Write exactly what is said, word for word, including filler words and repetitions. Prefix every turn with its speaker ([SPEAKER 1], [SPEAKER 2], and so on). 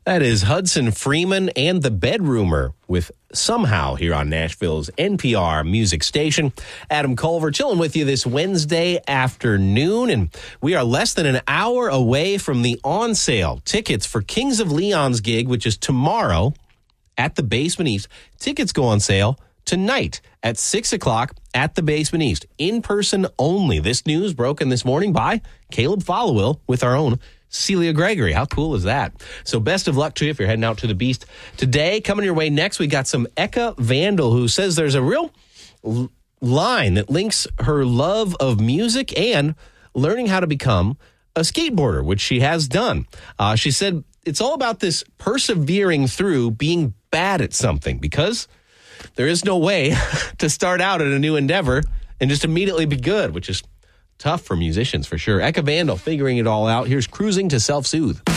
[SPEAKER 1] That is Hudson Freeman and the Bedroomer with Somehow here on Nashville's N P R music station. Adam Culver chilling with you this Wednesday afternoon, and we are less than an hour away from the on sale tickets for Kings of Leon's gig, which is tomorrow at the Basement East. Tickets go on sale tonight at six o'clock at the Basement East. In person only. This news broken this morning by Caleb Followill with our own Celia Gregory. How cool is that? So best of luck to you if you're heading out to the Beast today. Coming your way next, we got some Eka Vandal, who says there's a real l- line that links her love of music and learning how to become a skateboarder, which she has done. Uh, she said it's all about this persevering through being bad at something, because there is no way to start out at a new endeavor and just immediately be good, which is tough for musicians, for sure. Eka Vandal figuring it all out. Here's Cruising to Self-Soothe.